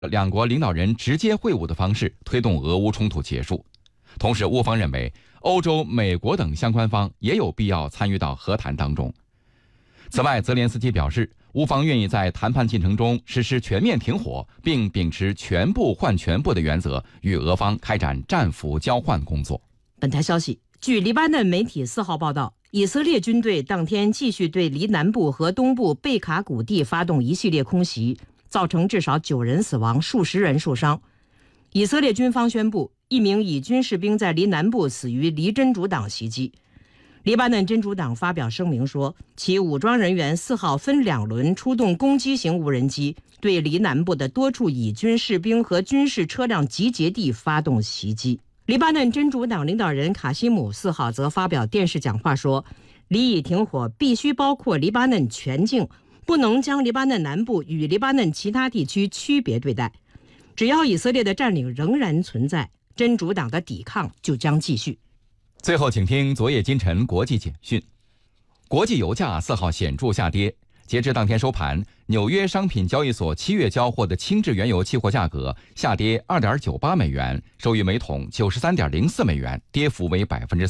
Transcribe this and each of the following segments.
两国领导人直接会晤的方式推动俄乌冲突结束。同时，乌方认为欧洲、美国等相关方也有必要参与到和谈当中。此外，泽连斯基表示，乌方愿意在谈判进程中实施全面停火，并秉持全部换全部的原则，与俄方开展战俘交换工作。 本台消息，据黎巴嫩媒体4号报道，以色列军队当天继续对黎南部和东部贝卡谷地发动一系列空袭，造成至少9人死亡，数十人受伤。以色列军方宣布，一名以军士兵在黎南部死于黎真主党袭击。黎巴嫩真主党发表声明说，其武装人员4号分2轮出动攻击型无人机，对黎南部的多处以军士兵和军事车辆集结地发动袭击。黎巴嫩真主党领导人卡西姆4号则发表电视讲话说，黎以停火必须包括黎巴嫩全境，不能将黎巴嫩南部与黎巴嫩其他地区区别对待。只要以色列的占领仍然存在，真主党的抵抗就将继续。 最后，请听昨夜今晨国际简讯。国际油价4号显著下跌，截至当天收盘，纽约商品交易所7月交货的轻质原油期货价格下跌 2.98 美元，收于每桶 93.04 美元，跌幅为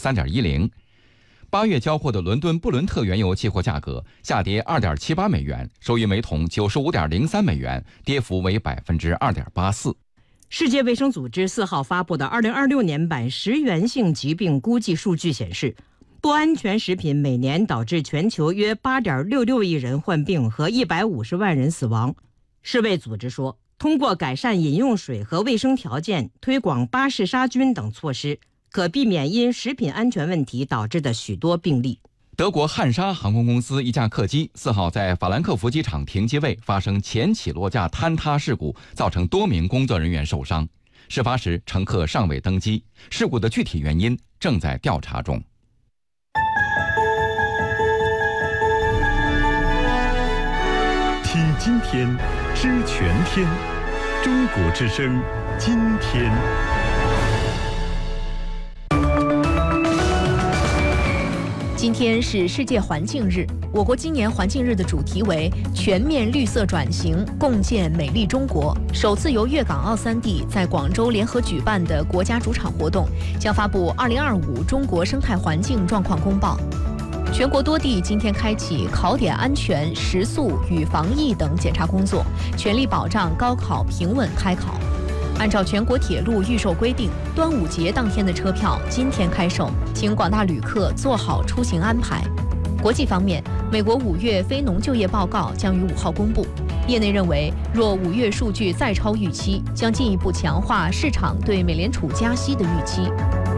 3.10%。8月交货的伦敦布伦特原油期货价格下跌 2.78 美元，收于每桶 95.03 美元，跌幅为 2.84%。 世界卫生组织4号发布的2026年版食源性疾病估计数据显示，不安全食品每年导致全球约 8.66 亿人患病和150万人死亡。世卫组织说，通过改善饮用水和卫生条件，推广巴氏杀菌等措施，可避免因食品安全问题导致的许多病例。 德国汉莎航空公司一架客机4号在法兰克福机场停机位发生前起落架坍塌事故，造成多名工作人员受伤。事发时乘客尚未登机，事故的具体原因正在调查中。 听今天，知全天，中国之声，今天。 今天是世界环境日，我国今年环境日的主题为全面绿色转型，共建美丽中国。首次由粤港澳3地在广州联合举办的国家主场活动，将发布2025中国生态环境状况公报。全国多地今天开启考点安全、食宿与防疫等检查工作，全力保障高考平稳开考。按照全国铁路预售规定，端午节当天的车票今天开售，请广大旅客做好出行安排。国际方面，美国5月非农就业报告将于5号公布，业内认为，若5月数据再超预期，将进一步强化市场对美联储加息的预期。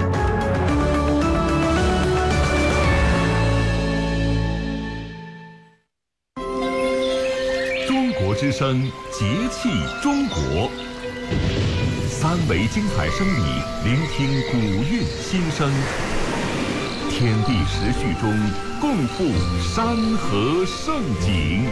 中国之声，节气中国。3维精彩声里，聆听古韵心声。天地时序中，共赴山河盛景。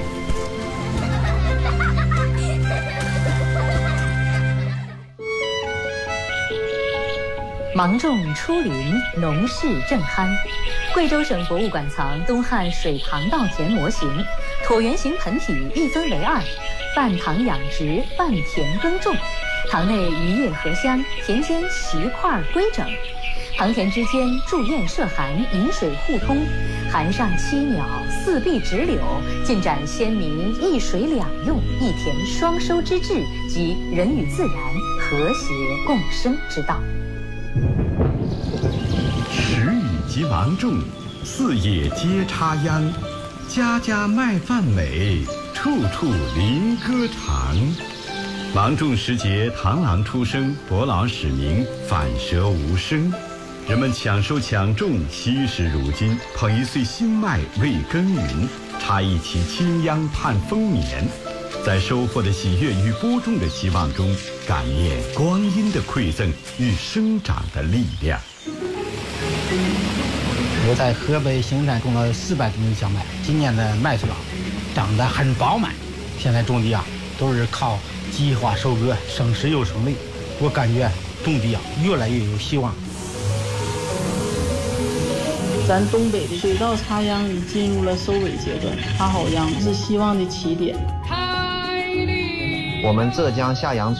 芒种初林，农事正酣。贵州省博物馆藏东汉水塘稻田模型，椭圆形盆体一分为2，半塘养殖，半田耕种。塘内渔业荷香，田间席块规整，塘田之间筑堰设涵，引水互通，涵上栖鸟，四壁直柳，尽展先民一水两用、一田双收之志及人与自然和谐共生之道。 时雨及芒种，4野皆插秧，家家麦饭美，处处林歌长。芒种时节，螳螂出生，伯劳使鸣，反舌无声。人们抢收抢种，惜时如金，捧一穗新麦为耕耘，插一旗青秧盼丰年。在收获的喜悦与播种的希望中，感念光阴的馈赠与生长的力量。 我在河北兴山种了400多亩小麦，今年的麦穗长得很饱满。现在种地都是靠计划收割，省时又省力。我感觉种地越来越有希望。 咱东北的水稻插秧已进入了收尾阶段，插好秧是希望的起点。 太厉我们浙江夏阳